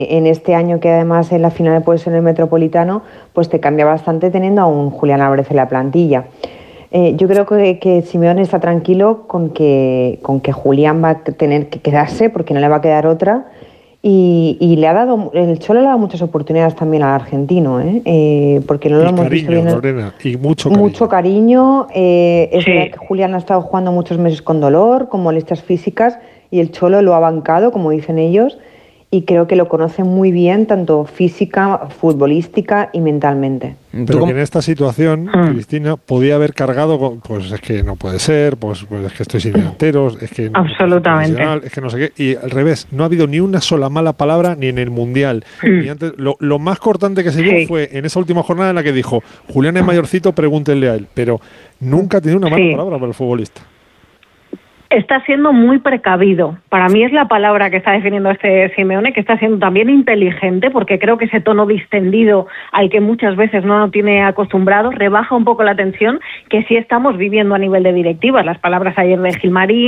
En este año, que además en la final puede ser el Metropolitano, pues te cambia bastante teniendo a un Julián Álvarez en la plantilla. Yo creo que Simeone está tranquilo con que Julián va a tener que quedarse, porque no le va a quedar otra. Y el Cholo le ha dado muchas oportunidades también al argentino, porque no lo hemos visto bien. Lorena, y mucho cariño. Mucho cariño. Es verdad que Julián ha estado jugando muchos meses con dolor, con molestias físicas, y el Cholo lo ha bancado, como dicen ellos, y creo que lo conoce muy bien, tanto física, futbolística y mentalmente. Pero que en esta situación, Cristina, podía haber cargado pues es que no puede ser, pues es que estoy sin delanteros, es que no, absolutamente, es que no sé qué, y al revés, no ha habido ni una sola mala palabra ni en el Mundial, ni antes. Lo más cortante que se vio fue en esa última jornada en la que dijo, Julián es mayorcito, pregúntenle a él, pero nunca ha tenido una mala palabra para el futbolista. Está siendo muy precavido. Para mí es la palabra que está definiendo este Simeone, que está siendo también inteligente, porque creo que ese tono distendido al que muchas veces no nos tiene acostumbrados rebaja un poco la tensión que sí estamos viviendo a nivel de directivas. Las palabras ayer de Gilmarín,